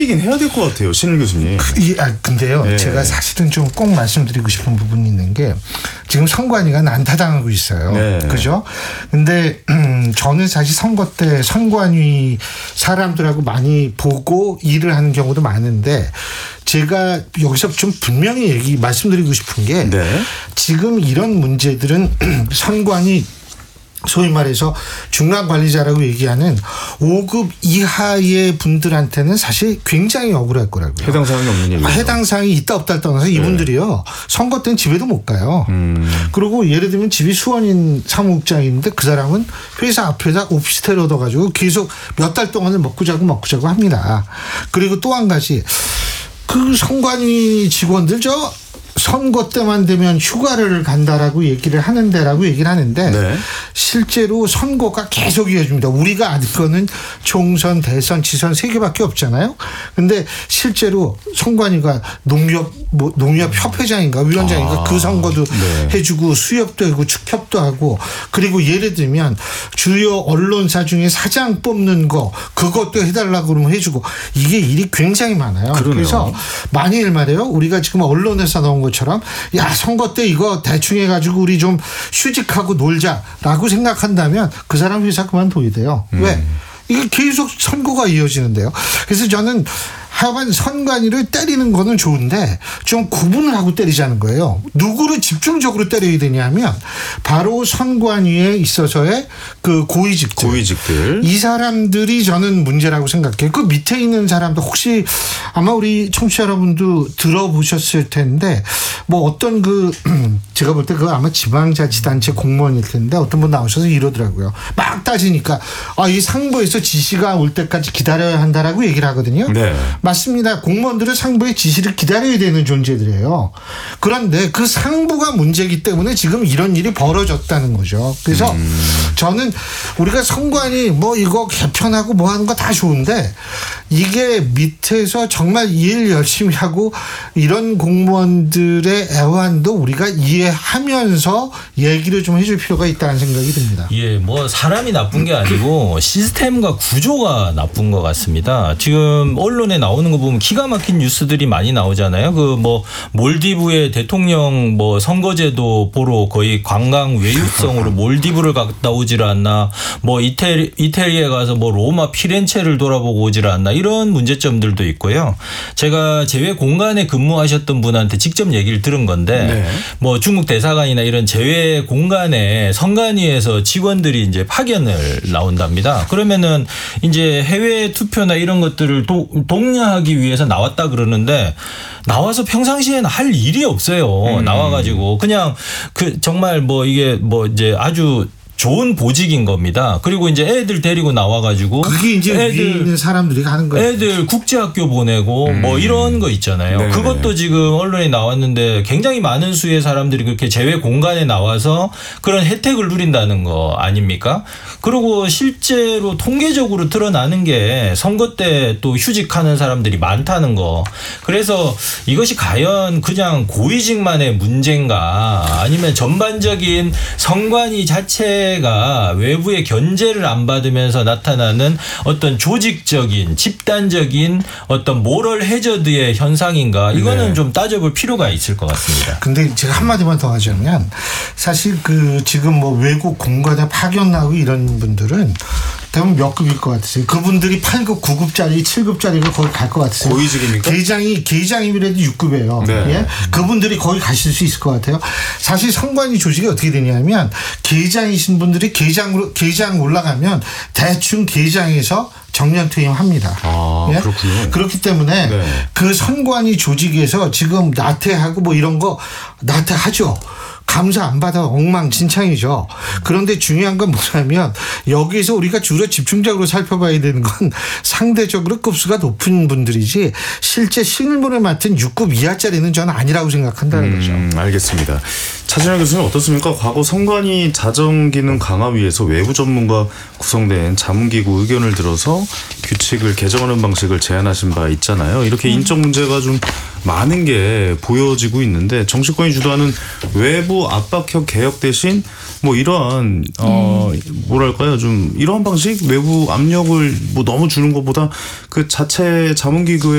이긴 해야 될 것 같아요, 신일 교수님. 근데요, 네. 제가 사실은 좀 꼭 말씀드리고 싶은 부분이 있는 게 지금 선관위가 난타당하고 있어요. 네. 그죠? 근데 저는 사실 선거 때 선관위 사람들하고 많이 보고 일을 하는 경우도 많은데 제가 여기서 좀 분명히 말씀드리고 싶은 게 네. 지금 이런 문제들은 선관위 소위 말해서 중간 관리자라고 얘기하는 5급 이하의 분들한테는 사실 굉장히 억울할 거라고요. 해당 사항이 없는 얘기죠. 해당 사항이 있다 없다를 떠나서 이분들이요. 선거 때는 집에도 못 가요. 그리고 예를 들면 집이 수원인 사무국장인데 그 사람은 회사 앞에다 오피스텔 얻어가지고 계속 몇 달 동안을 먹고 자고 합니다. 그리고 또 한 가지 그 선관위 직원들 선거 때만 되면 휴가를 간다라고 얘기를 하는데 네. 실제로 선거가 계속 이어집니다. 우리가 아는 거는 총선, 대선, 지선 3개밖에 없잖아요. 근데 실제로 선관위가 농협협회장인가 위원장인가 그 선거도 네. 해주고 수협도 하고 축협도 하고 그리고 예를 들면 주요 언론사 중에 사장 뽑는 거 그것도 해달라고 그러면 해주고 이게 일이 굉장히 많아요. 그러네요. 그래서 만일 말이에요. 우리가 지금 언론에서 나온 것처럼 야 선거 때 이거 대충 해가지고 우리 좀 휴직하고 놀자라고 생각한다면 그 사람 회사 그만둬야 돼요. 왜? 이게 계속 선거가 이어지는데요. 그래서 저는 하여간 선관위를 때리는 거는 좋은데 좀 구분을 하고 때리자는 거예요. 누구를 집중적으로 때려야 되냐면 바로 선관위에 있어서의 그 고위직들. 이 사람들이 저는 문제라고 생각해요. 그 밑에 있는 사람도 혹시 아마 우리 청취자 여러분도 들어보셨을 텐데 뭐 어떤 제가 볼 때 그거 아마 지방자치단체 공무원일 텐데 어떤 분 나오셔서 이러더라고요. 막 따지니까 이 상부에서 지시가 올 때까지 기다려야 한다라고 얘기를 하거든요. 네. 맞습니다. 공무원들은 상부의 지시를 기다려야 되는 존재들이에요. 그런데 그 상부가 문제이기 때문에 지금 이런 일이 벌어졌다는 거죠. 그래서 저는 우리가 선관위 이거 개편하고 뭐 하는 거 다 좋은데 이게 밑에서 정말 일 열심히 하고 이런 공무원들의 애환도 우리가 이해하면서 얘기를 좀 해줄 필요가 있다는 생각이 듭니다. 예, 사람이 나쁜 게 아니고 시스템과 구조가 나쁜 것 같습니다. 지금 언론에 나오는 거 보면 기가 막힌 뉴스들이 많이 나오잖아요. 몰디브의 대통령 선거제도 보러 거의 관광 외유성으로 몰디브를 갔다 오질 않나, 이태리에 가서 로마 피렌체를 돌아보고 오질 않나, 이런 문제점들도 있고요. 제가 제외 공간에 근무하셨던 분한테 직접 얘기를 들은 건데, 네. 중국 대사관이나 이런 제외 공간에 선관위에서 직원들이 이제 파견을 나온답니다. 그러면은 이제 해외 투표나 이런 것들을 독려하기 위해서 나왔다 그러는데 나와서 평상시에는 할 일이 없어요. 나와가지고 그냥 정말 이게 이제 아주 좋은 보직인 겁니다. 그리고 이제 애들 데리고 나와가지고 그게 이제 위에 있는 사람들이 하는 거예요. 애들 국제학교 보내고 이런 거 있잖아요. 네. 그것도 지금 언론에 나왔는데 굉장히 많은 수의 사람들이 그렇게 제외 공간에 나와서 그런 혜택을 누린다는 거 아닙니까? 그리고 실제로 통계적으로 드러나는 게 선거 때 또 휴직하는 사람들이 많다는 거. 그래서 이것이 과연 그냥 고위직만의 문제인가 아니면 전반적인 선관위 자체가 외부의 견제를 안 받으면서 나타나는 어떤 조직적인 집단적인 어떤 모럴 해저드의 현상인가, 이거는 네. 좀 따져볼 필요가 있을 것 같습니다. 근데 제가 한마디만 더 하자면 사실 지금 외국 공간에 파견 나오고 이런 분들은 대부분 몇 급일 것 같으세요? 그분들이 8급, 9급짜리, 7급짜리가 거기 갈 것 같으세요? 고위직입니까? 계장이라도 6급이에요. 네. 예? 그분들이 거기 가실 수 있을 것 같아요. 사실 선관위 조직이 어떻게 되냐면 계장이신 분들이 계장 올라가면 대충 계장에서 정년 퇴임합니다. 예? 그렇군요. 그렇기 때문에 네. 그 선관위 조직에서 지금 나태하고 이런 거 나태하죠. 감사 안 받아 엉망진창이죠. 그런데 중요한 건 뭐냐면 여기서 우리가 주로 집중적으로 살펴봐야 되는 건 상대적으로 급수가 높은 분들이지 실제 실무를 맡은 6급 이하짜리는 저는 아니라고 생각한다는 거죠. 알겠습니다. 차진환 교수님 어떻습니까? 과거 선관위 자정기능 강화 위해서 외부 전문가 구성된 자문기구 의견을 들어서 규칙을 개정하는 방식을 제안하신 바 있잖아요. 이렇게 인적 문제가 좀 많은 게 보여지고 있는데 정치권이 주도하는 외부 압박형 개혁 대신 이러한 뭐랄까요, 좀 이러한 방식 외부 압력을 너무 주는 것보다 그 자체 자문기구의